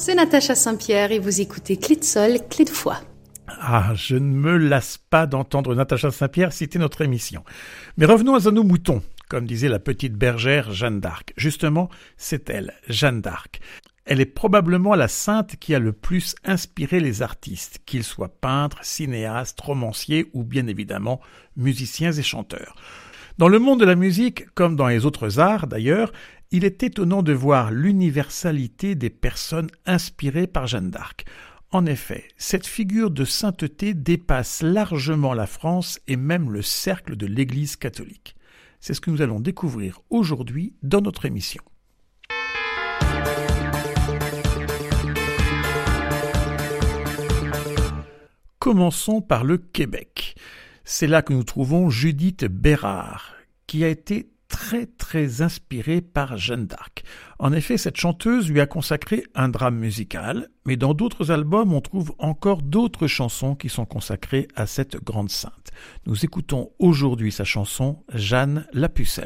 C'est Natacha Saint-Pierre et vous écoutez Clé de Sol, Clé de Foi. Ah, je ne me lasse pas d'entendre Natacha Saint-Pierre citer notre émission. Mais revenons à nos moutons, comme disait la petite bergère Jeanne d'Arc. Justement, c'est elle, Jeanne d'Arc. Elle est probablement la sainte qui a le plus inspiré les artistes, qu'ils soient peintres, cinéastes, romanciers ou bien évidemment musiciens et chanteurs. Dans le monde de la musique, comme dans les autres arts d'ailleurs, il est étonnant de voir l'universalité des personnes inspirées par Jeanne d'Arc. En effet, cette figure de sainteté dépasse largement la France et même le cercle de l'Église catholique. C'est ce que nous allons découvrir aujourd'hui dans notre émission. Commençons par le Québec. C'est là que nous trouvons Judith Bérard, qui a été très inspirée par Jeanne d'Arc. En effet, cette chanteuse lui a consacré un drame musical, mais dans d'autres albums, on trouve encore d'autres chansons qui sont consacrées à cette grande sainte. Nous écoutons aujourd'hui sa chanson « Jeanne la Pucelle ».